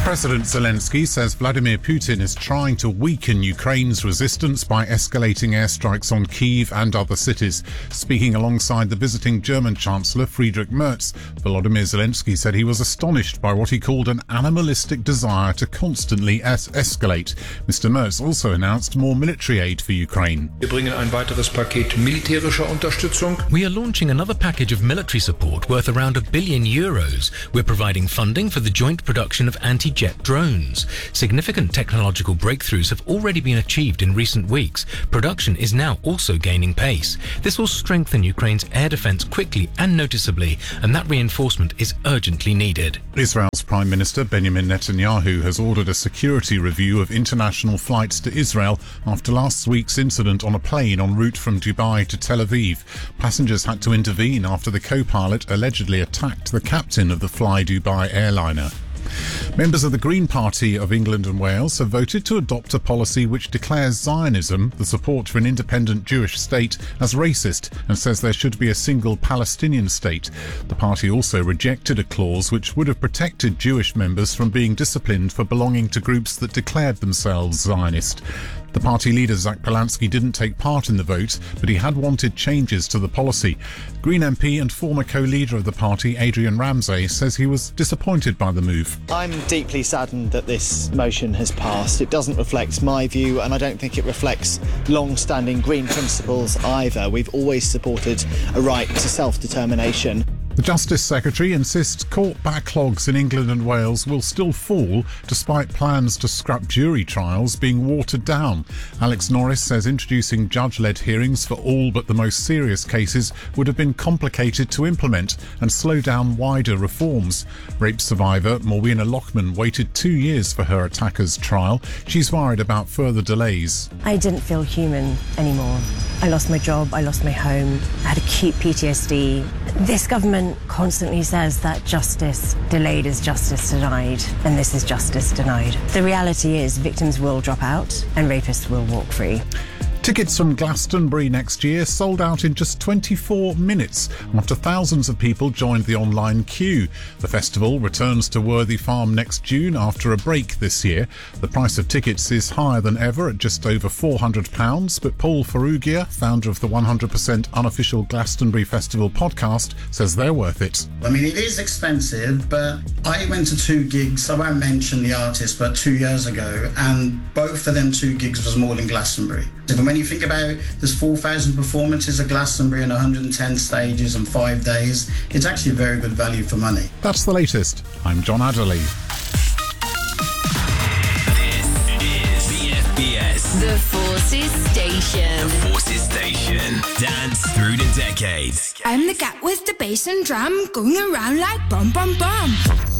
President Zelensky says Vladimir Putin is trying to weaken Ukraine's resistance by escalating airstrikes on Kyiv and other cities. Speaking alongside the visiting German Chancellor Friedrich Merz, Volodymyr Zelensky said he was astonished by what he called an animalistic desire to constantly escalate. Mr. Merz also announced more military aid for Ukraine. Wir bringen ein weiteres Paket militärischer Unterstützung. We are launching another package of military support worth around €1 billion. We're providing funding for the joint production of anti-jet drones. Significant technological breakthroughs have already been achieved in recent weeks. Production is now also gaining pace. This will strengthen Ukraine's air defense quickly and noticeably, and that reinforcement is urgently needed. Israel's Prime Minister Benjamin Netanyahu has ordered a security review of international flights to Israel after last week's incident on a plane en route from Dubai to Tel Aviv. Passengers had to intervene after the co-pilot allegedly attacked the captain of the Fly Dubai airliner. Members of the Green Party of England and Wales have voted to adopt a policy which declares Zionism, the support for an independent Jewish state, as racist and says there should be a single Palestinian state. The party also rejected a clause which would have protected Jewish members from being disciplined for belonging to groups that declared themselves Zionist. The party leader Zach Polanski didn't take part in the vote, but he had wanted changes to the policy. Green MP and former co-leader of the party, Adrian Ramsay, says he was disappointed by the move. I'm deeply saddened that this motion has passed. It doesn't reflect my view, and I don't think it reflects long-standing Green principles either. We've always supported a right to self-determination. The Justice Secretary insists court backlogs in England and Wales will still fall despite plans to scrap jury trials being watered down. Alex Norris says introducing judge-led hearings for all but the most serious cases would have been complicated to implement and slow down wider reforms. Rape survivor Morwenna Lockman waited 2 years for her attacker's trial. She's worried about further delays. I didn't feel human anymore. I lost my job, I lost my home, I had acute PTSD. This government constantly says that justice delayed is justice denied, and this is justice denied. The reality is victims will drop out and rapists will walk free. Tickets from Glastonbury next year sold out in just 24 minutes after thousands of people joined the online queue. The festival returns to Worthy Farm next June after a break this year. The price of tickets is higher than ever at just over £400, but Paul Ferrugia, founder of the 100% unofficial Glastonbury Festival podcast, says they're worth it. I mean, it is expensive, but I went to 2 gigs, I won't mention the artist, but 2 years ago, and both of them 2 gigs was more than Glastonbury. And when you think about it, there's 4,000 performances at Glastonbury and 110 stages and 5 days. It's actually a very good value for money. That's the latest. I'm John Adderley. This is BFBS. The Forces Station. The Forces Station. Dance through the decades. I'm the cat with the bass and drum going around like bum bum bum.